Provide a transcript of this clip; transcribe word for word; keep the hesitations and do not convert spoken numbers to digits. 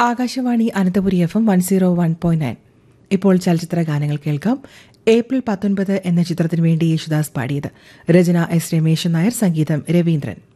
Akashvani Ananthapuri F M one zero one point nine. ഇപ്പോൾ ചലച്ചിത്ര ഗാനങ്ങൾ കേൾക്കാം. ഏപ്രിൽ പത്തൊൻപത് എന്ന ചിത്രത്തിനു വേണ്ടി യേശുദാസ് പാടിയത്. രചന എസ് രമേശൻ നായർ, സംഗീതം രവീന്ദ്രൻ.